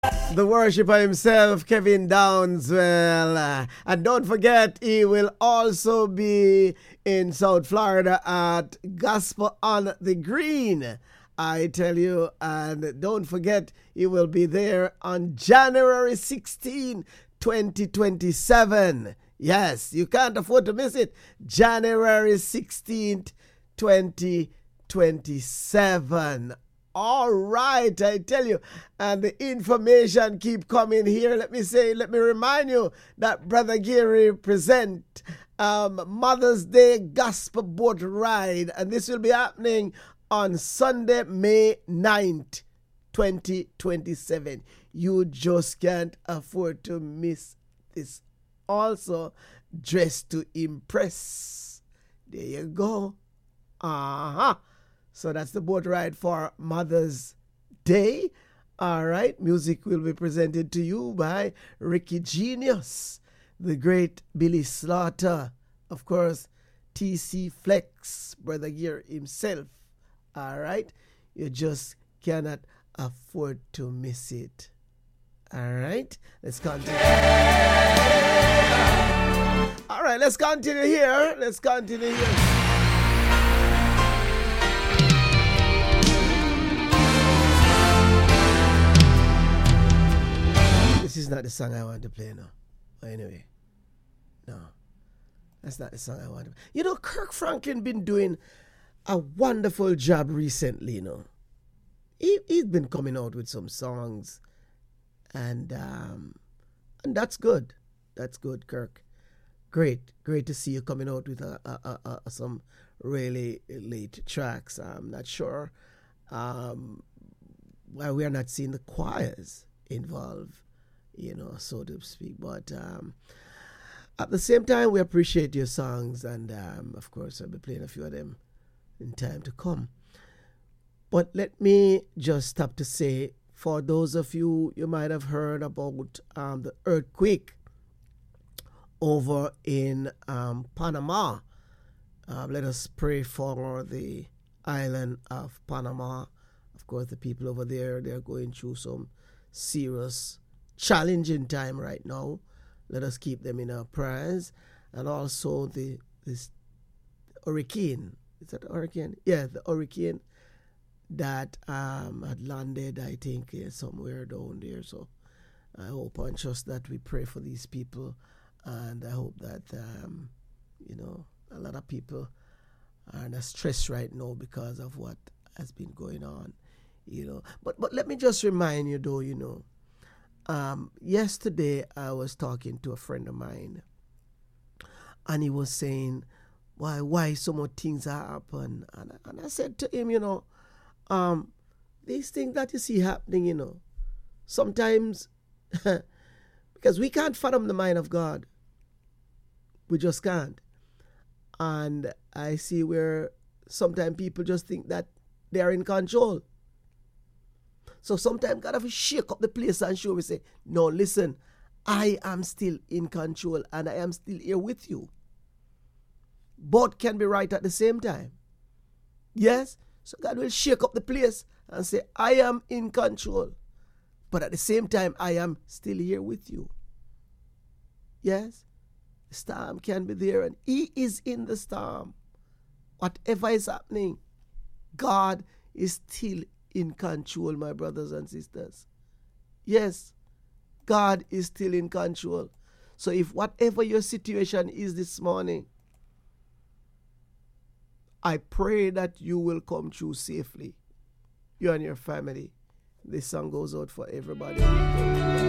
The worshiper himself, Kevin Downswell. And don't forget, he will also be in South Florida at Gospel on the Green. I tell you, and don't forget, he will be there on January 16, 2027. Yes, you can't afford to miss it. January 16th, 2027. All right, I tell you, and the information keep coming here. Let me remind you that Brother Gary present Mother's Day Gospel Boat Ride, and this will be happening on Sunday, May 9th, 2027. You just can't afford to miss this. Also, Dress to Impress. There you go. Uh-huh. So that's the boat ride for Mother's Day. All right. Music will be presented to you by Ricky Genius, the great Billy Slaughter, of course, TC Flex, Brother Gear himself. All right. You just cannot afford to miss it. All right. Let's continue. All right. Let's continue here. This is not the song I want to play now. Anyway, no, that's not the song I want to play. You know, Kirk Franklin been doing a wonderful job recently, you know. He's been coming out with some songs, and that's good. That's good, Kirk. Great to see you coming out with some really late tracks. I'm not sure why we are not seeing the choirs involved, you know, so to speak. But at the same time, we appreciate your songs, and of course, I'll be playing a few of them in time to come. But let me just stop to say, for those of you might have heard about the earthquake over in Panama. Let us pray for the island of Panama. Of course, the people over there, they're going through some serious challenging time right now. Let us keep them in our prayers. And also this hurricane. Is that a hurricane? Yeah, the hurricane that had landed, I think, somewhere down there. So I hope and trust that we pray for these people. And I hope that, you know, a lot of people are under stress right now because of what has been going on, you know. But let me just remind you, though, you know, yesterday I was talking to a friend of mine, and he was saying, why so much things happen? And I said to him, you know, these things that you see happening, you know, sometimes, because we can't fathom the mind of God. We just can't. And I see where sometimes people just think that they are in control. So sometimes God have to shake up the place and show me, say, no, listen, I am still in control and I am still here with you. Both can be right at the same time. Yes? So God will shake up the place and say, I am in control. But at the same time, I am still here with you. Yes? The storm can be there and He is in the storm. Whatever is happening, God is still in control, my brothers and sisters. Yes, God is still in control. So if whatever your situation is this morning, I pray that you will come through safely. You and your family. This song goes out for everybody.